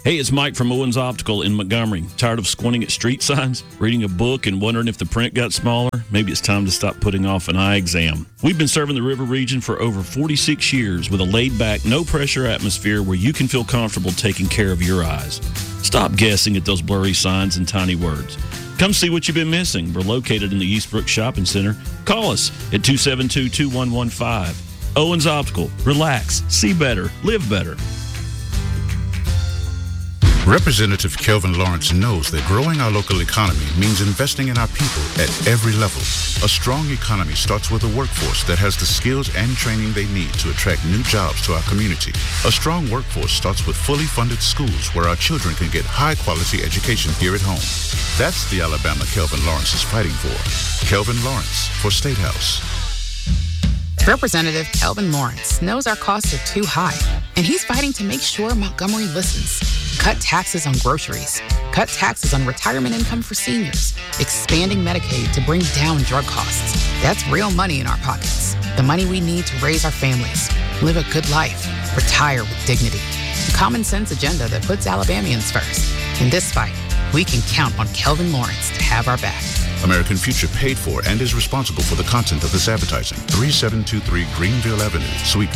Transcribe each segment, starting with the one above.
Hey, it's Mike from Owens Optical in Montgomery. Tired of squinting at street signs, reading a book, and wondering if the print got smaller? Maybe it's time to stop putting off an eye exam. We've been serving the River region for over 46 years with a laid-back, no-pressure atmosphere where you can feel comfortable taking care of your eyes. Stop guessing at those blurry signs and tiny words. Come see what you've been missing. We're located in the Eastbrook Shopping Center. Call us at 272-2115. Owens Optical. Relax, see better, live better. Representative Kelvin Lawrence knows that growing our local economy means investing in our people at every level. A strong economy starts with a workforce that has the skills and training they need to attract new jobs to our community. A strong workforce starts with fully funded schools where our children can get high-quality education here at home. That's the Alabama Kelvin Lawrence is fighting for. Kelvin Lawrence for State House. Representative Kelvin Lawrence knows our costs are too high, and he's fighting to make sure Montgomery listens. Cut taxes on groceries. Cut taxes on retirement income for seniors. Expanding Medicaid to bring down drug costs. That's real money in our pockets. The money we need to raise our families, live a good life, retire with dignity. A common sense agenda that puts Alabamians first. In this fight, we can count on Kelvin Lawrence to have our back. American Future paid for and is responsible for the content of this advertising. 3723 Greenville Avenue, Suite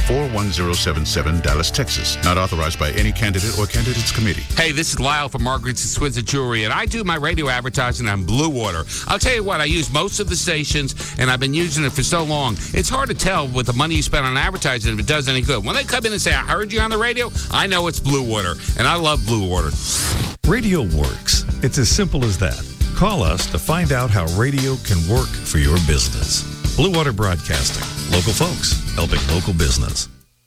41077, Dallas, Texas. Not authorized by any candidate or candidates committee. Hey, this is Lyle from Margaret's Exquisite Jewelry, and I do my radio advertising on Blue Water. I'll tell you what, I use most of the stations, and I've been using it for so long. It's hard to tell with the money you spend on advertising if it does any good. When they come in and say, I heard you on the radio, I know it's Blue Water, and I love Blue Water. Radio works. It's as simple as that. Call us to find out how radio can work for your business. Blue Water Broadcasting. Local folks helping local business.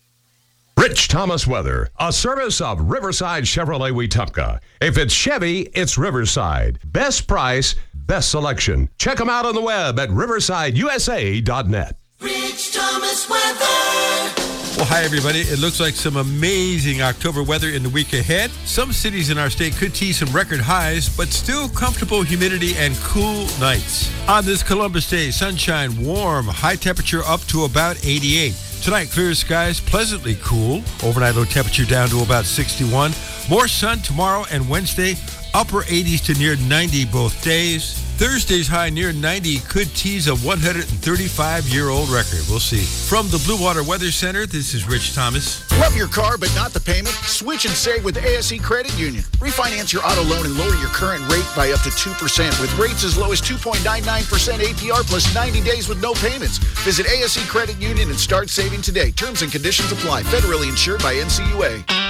Rich Thomas Weather, a service of Riverside Chevrolet Wetumpka. If it's Chevy, it's Riverside. Best price, best selection. Check them out on the web at riversideusa.net. Rich Thomas Weather. Well, hi, everybody. It looks like some amazing October weather in the week ahead. Some cities in our state could tease some record highs, but still comfortable humidity and cool nights. On this Columbus Day, sunshine, warm, high temperature up to about 88. Tonight, clear skies, pleasantly cool. Overnight low temperature down to about 61. More sun tomorrow and Wednesday, upper 80s to near 90 both days. Thursday's high near 90 could tease a 135-year-old record. We'll see. From the Blue Water Weather Center, this is Rich Thomas. Love your car but not the payment? Switch and save with ASE Credit Union. Refinance your auto loan and lower your current rate by up to 2% with rates as low as 2.99% APR plus 90 days with no payments. Visit ASE Credit Union and start saving today. Terms and conditions apply. Federally insured by NCUA.